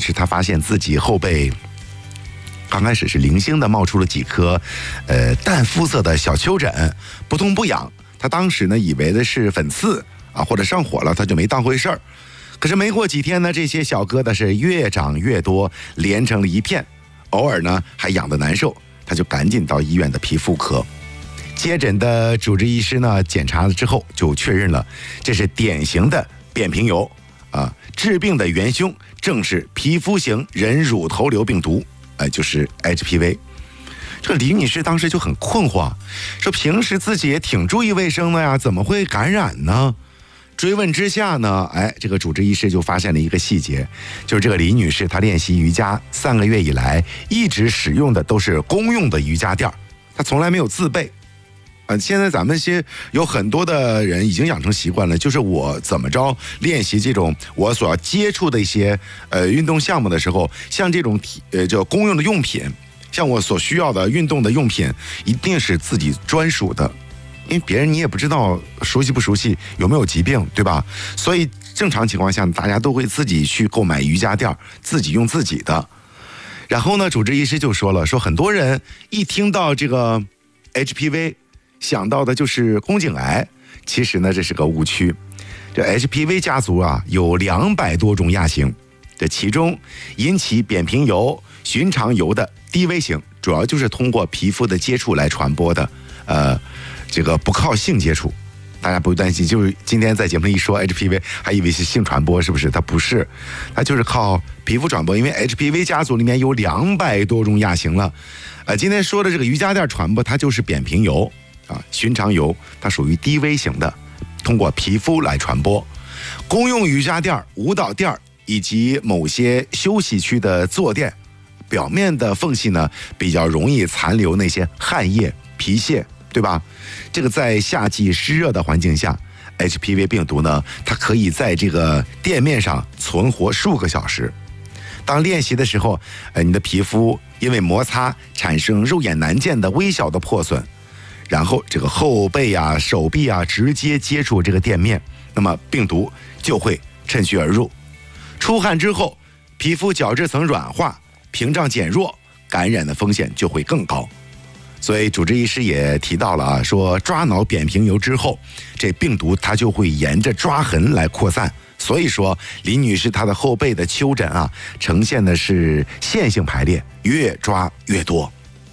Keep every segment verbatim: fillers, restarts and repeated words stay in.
是她发现自己后背刚开始是零星的冒出了几颗呃淡肤色的小丘疹，不痛不痒。她当时呢以为的是粉刺啊或者上火了，她就没当回事儿。可是没过几天呢，这些小疙瘩是越长越多，连成了一片，偶尔呢还痒得难受，她就赶紧到医院的皮肤科。接诊的主治医师呢检查了之后就确认了，这是典型的扁平疣啊，治病的元凶正是皮肤型人乳头瘤病毒，呃，就是 H P V。这李女士当时就很困惑，说平时自己也挺注意卫生的呀，怎么会感染呢？追问之下呢，哎，这个主治医师就发现了一个细节，就是这个李女士她练习瑜伽三个月以来，一直使用的都是公用的瑜伽垫，她从来没有自备。呃，现在咱们些有很多的人已经养成习惯了，就是我怎么着练习这种我所要接触的一些呃运动项目的时候，像这种体呃叫公用的用品，像我所需要的运动的用品，一定是自己专属的。因为别人你也不知道熟悉不熟悉，有没有疾病，对吧？所以正常情况下，大家都会自己去购买瑜伽垫，自己用自己的。然后呢，主治医师就说了，说很多人一听到这个 H P V， 想到的就是宫颈癌，其实呢这是个误区。这 H P V 家族啊有两百多种亚型，这其中引起扁平疣、寻常疣的低危型，主要就是通过皮肤的接触来传播的，呃。这个不靠性接触，大家不用担心。就是今天在节目里一说 H P V， 还以为是性传播，是不是？它不是，它就是靠皮肤传播。因为 H P V 家族里面有两百多种亚型了。呃，今天说的这个瑜伽垫传播，它就是扁平疣啊，寻常疣，它属于低危型的，通过皮肤来传播。公用瑜伽垫、舞蹈垫以及某些休息区的坐垫，表面的缝隙呢，比较容易残留那些汗液、皮屑。对吧？这个在夏季湿热的环境下 ，H P V 病毒呢，它可以在这个垫面上存活数个小时。当练习的时候，呃，你的皮肤因为摩擦产生肉眼难见的微小的破损，然后这个后背啊、手臂啊直接接触这个垫面，那么病毒就会趁虚而入。出汗之后，皮肤角质层软化，屏障减弱，感染的风险就会更高。所以主治医师也提到了啊，说抓挠扁平疣之后，这病毒它就会沿着抓痕来扩散。所以说李女士她的后背的丘疹啊，呈现的是线性排列，越抓越多。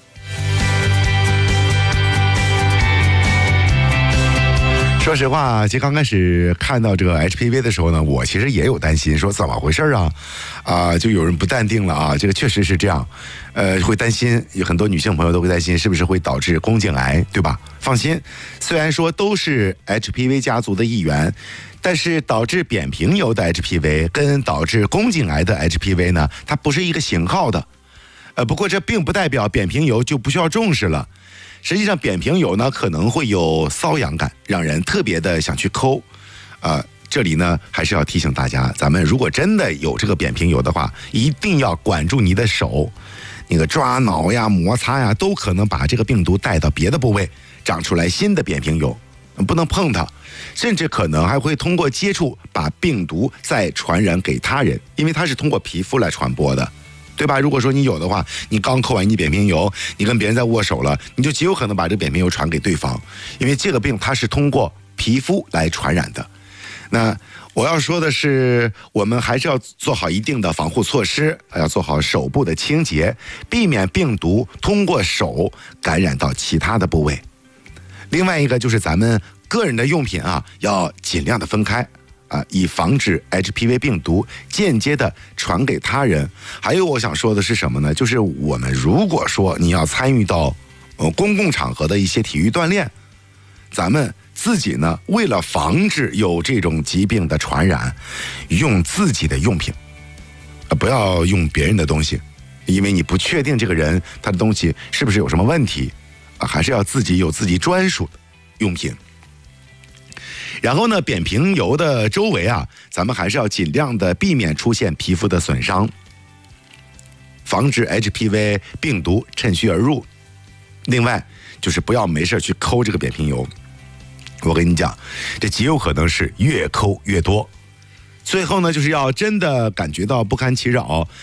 说实话，其实刚开始看到这个 H P V 的时候呢，我其实也有担心，说怎么回事啊？啊、呃，就有人不淡定了啊，这个确实是这样，呃，会担心，有很多女性朋友都会担心，是不是会导致宫颈癌，对吧？放心，虽然说都是 H P V 家族的一员，但是导致扁平疣的 H P V 跟导致宫颈癌的 H P V 呢，它不是一个型号的。呃，不过这并不代表扁平疣就不需要重视了。实际上扁平疣呢可能会有瘙痒感，让人特别的想去抠。呃，这里呢还是要提醒大家，咱们如果真的有这个扁平疣的话，一定要管住你的手，那个抓挠呀、摩擦呀，都可能把这个病毒带到别的部位，长出来新的扁平疣，不能碰它，甚至可能还会通过接触把病毒再传染给他人，因为它是通过皮肤来传播的。对吧？如果说你有的话，你刚抠完你扁平疣，你跟别人在握手了，你就极有可能把这个扁平疣传给对方，因为这个病它是通过皮肤来传染的。那我要说的是，我们还是要做好一定的防护措施，要做好手部的清洁，避免病毒通过手感染到其他的部位。另外一个就是咱们个人的用品啊，要尽量的分开。啊，以防止 H P V 病毒间接的传给他人。还有我想说的是什么呢？就是我们如果说你要参与到呃公共场合的一些体育锻炼，咱们自己呢，为了防止有这种疾病的传染，用自己的用品，呃，不要用别人的东西，因为你不确定这个人他的东西是不是有什么问题啊，还是要自己有自己专属的用品。然后呢，扁平疣的周围啊，咱们还是要尽量的避免出现皮肤的损伤，防止 H P V 病毒趁虚而入。另外就是不要没事去抠这个扁平疣，我跟你讲，这极有可能是越抠越多。最后呢，就是要真的感觉到不堪其扰，